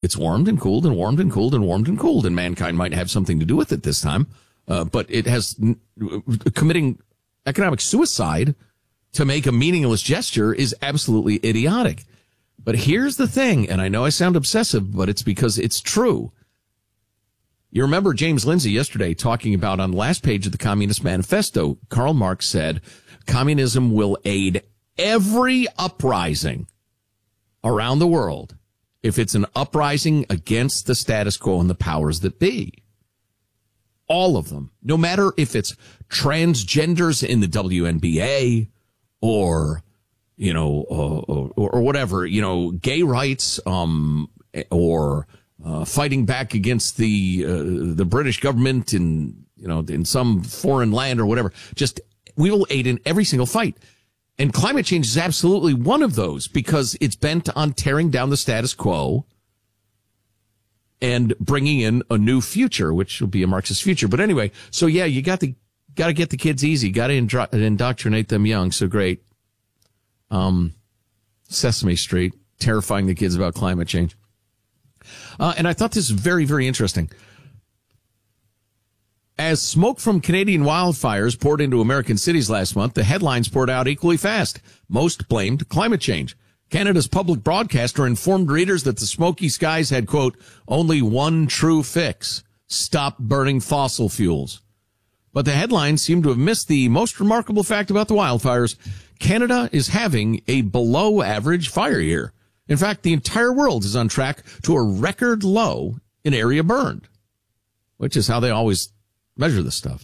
It's warmed and cooled and warmed and cooled and warmed and cooled, and mankind might have something to do with it this time. But it has committing economic suicide to make a meaningless gesture is absolutely idiotic. But here's the thing, and I know I sound obsessive, but it's because it's true. You remember James Lindsay yesterday talking about on the last page of the Communist Manifesto, Karl Marx said, communism will aid every uprising around the world if it's an uprising against the status quo and the powers that be. All of them, no matter if it's transgenders in the WNBA or, or whatever, gay rights, or fighting back against the British government in some foreign land or whatever. Just we will aid in every single fight. And climate change is absolutely one of those because it's bent on tearing down the status quo and bringing in a new future, which will be a Marxist future. But anyway, so yeah, you got to get the kids easy, got to indoctrinate them young. So great. Sesame Street, terrifying the kids about climate change. And I thought this was very, very interesting. As smoke from Canadian wildfires poured into American cities last month, the headlines poured out equally fast. Most blamed climate change. Canada's public broadcaster informed readers that the smoky skies had, quote, only one true fix: stop burning fossil fuels. But the headlines seem to have missed the most remarkable fact about the wildfires. Canada is having a below-average fire year. In fact, the entire world is on track to a record low in area burned, which is how they always measure this stuff.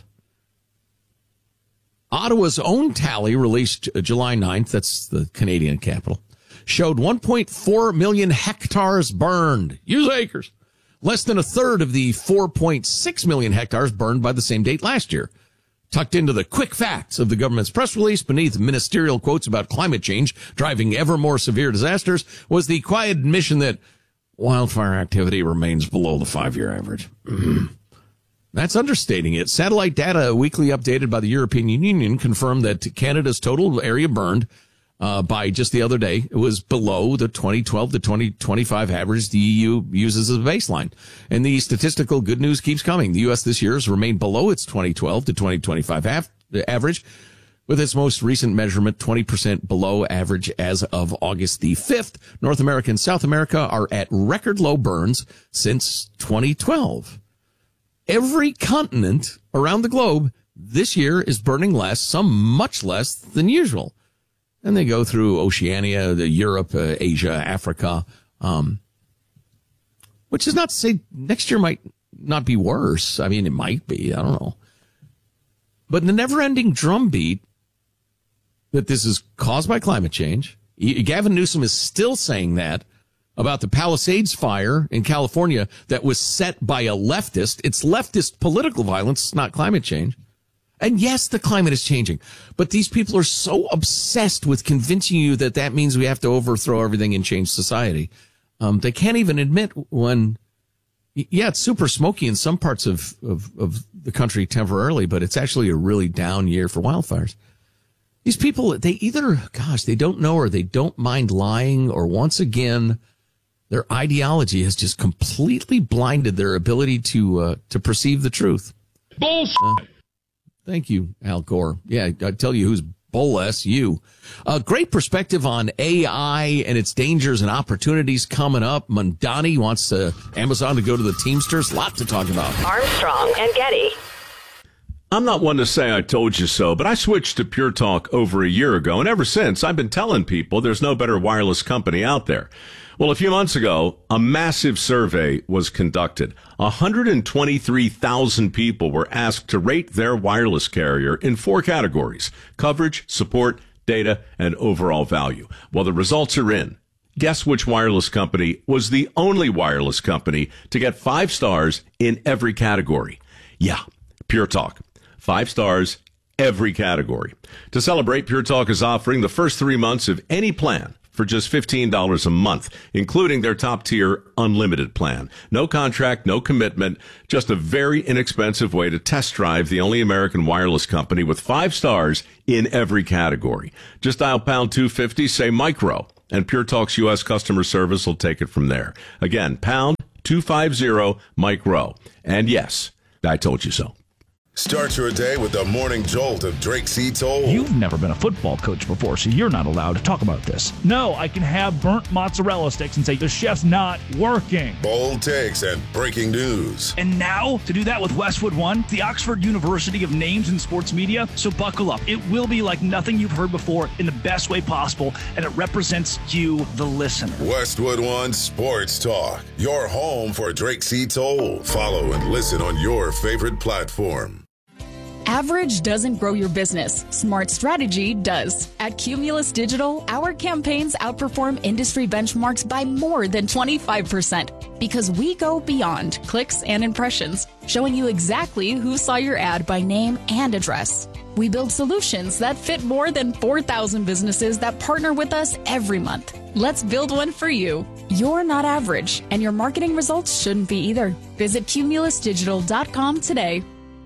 Ottawa's own tally, released July 9th, that's the Canadian capital, showed 1.4 million hectares burned. Use acres. Less than a third of the 4.6 million hectares burned by the same date last year. Tucked into the quick facts of the government's press release beneath ministerial quotes about climate change driving ever more severe disasters was the quiet admission that wildfire activity remains below the 5-year average. That's understating it. Satellite data weekly updated by the European Union confirmed that Canada's total area burned by just the other day, it was below the 2012 to 2025 average the EU uses as a baseline. And the statistical good news keeps coming. The U.S. this year has remained below its 2012 to 2025 average, with its most recent measurement 20% below average as of August the 5th. North America and South America are at record low burns since 2012. Every continent around the globe this year is burning less, some much less than usual. And they go through Oceania, Europe, Asia, Africa, which is not to say next year might not be worse. I mean, it might be. I don't know. But the never-ending drumbeat that this is caused by climate change, Gavin Newsom is still saying that about the Palisades fire in California that was set by a leftist. It's leftist political violence, not climate change. And yes, the climate is changing, but these people are so obsessed with convincing you that that means we have to overthrow everything and change society. They can't even admit when, yeah, it's super smoky in some parts of the country temporarily, but it's actually a really down year for wildfires. These people, they either, they don't know or they don't mind lying, or once again, their ideology has just completely blinded their ability to perceive the truth. Bullshit. Thank you, Al Gore. Yeah, I tell you who's bull S, you. Great perspective on AI and its dangers and opportunities coming up. Mandani wants Amazon to go to the Teamsters. Lot to talk about. Armstrong and Getty. I'm not one to say I told you so, but I switched to Pure Talk over a year ago, and ever since, I've been telling people there's no better wireless company out there. Well, a few months ago, a massive survey was conducted. 123,000 people were asked to rate their wireless carrier in 4 categories: coverage, support, data, and overall value. Well, the results are in. Guess which wireless company was the only wireless company to get 5 stars in every category? Yeah, Pure Talk. 5 stars, every category. To celebrate, Pure Talk is offering the first 3 months of any plan for just $15 a month, including their top-tier unlimited plan. No contract, no commitment, just a very inexpensive way to test drive the only American wireless company with 5 stars in every category. Just dial pound 250, say micro, and Pure Talk's U.S. customer service will take it from there. Again, pound 888-250-MIKE-ROWE. And yes, I told you so. Start your day with the morning jolt of Drake C. Toll. You've never been a football coach before, so you're not allowed to talk about this. No, I can have burnt mozzarella sticks and say the chef's not working. Bold takes and breaking news. And now, to do that with Westwood One, the Oxford University of Names in Sports Media. So buckle up. It will be like nothing you've heard before in the best way possible, and it represents you, the listener. Westwood One Sports Talk, your home for Drake C. Toll. Follow and listen on your favorite platform. Average doesn't grow your business. Smart strategy does. At Cumulus Digital, our campaigns outperform industry benchmarks by more than 25% because we go beyond clicks and impressions, showing you exactly who saw your ad by name and address. We build solutions that fit more than 4,000 businesses that partner with us every month. Let's build one for you. You're not average, and your marketing results shouldn't be either. Visit cumulusdigital.com today.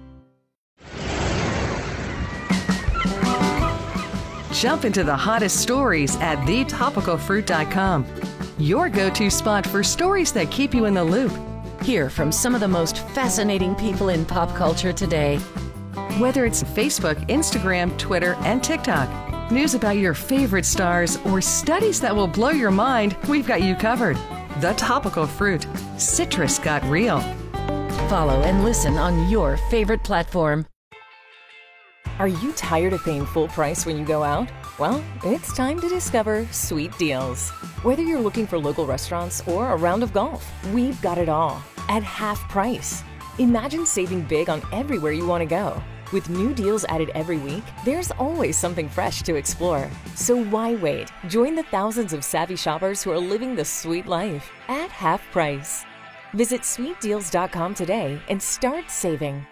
Jump into the hottest stories at thetopicalfruit.com. Your go-to spot for stories that keep you in the loop. Hear from some of the most fascinating people in pop culture today. Whether it's Facebook, Instagram, Twitter, and TikTok, news about your favorite stars, or studies that will blow your mind, we've got you covered. The Topical Fruit. Citrus got real. Follow and listen on your favorite platform. Are you tired of paying full price when you go out? Well, it's time to discover Sweet Deals. Whether you're looking for local restaurants or a round of golf, we've got it all at half price. Imagine saving big on everywhere you want to go. With new deals added every week, there's always something fresh to explore. So why wait? Join the thousands of savvy shoppers who are living the sweet life at half price. Visit sweetdeals.com today and start saving.